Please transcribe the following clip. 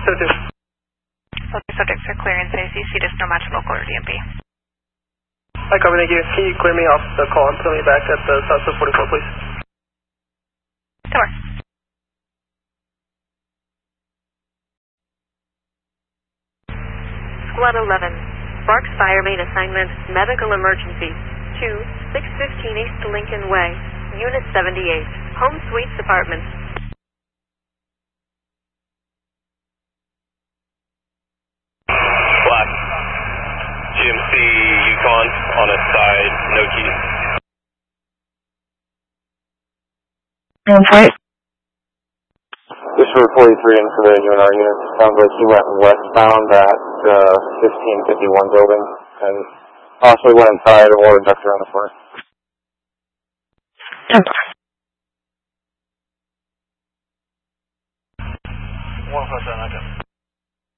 So 2. Okay, subjects are clear in CC, just no match local or DMP. Hi, copy, thank you. Can you clear me off the call and put me back at the Southwest 44, please? Sure. Squad 11, Sparks Fire Main Assignment, Medical Emergency, 615 East Lincoln Way, Unit 78, Home Suites Apartments. Black, GMC Yukon on its side, no keys. Okay. This is 43 in for the UNR unit. Sounds like he went westbound at 1551 building and possibly went inside a water duct around the corner. Okay. 1+7, okay.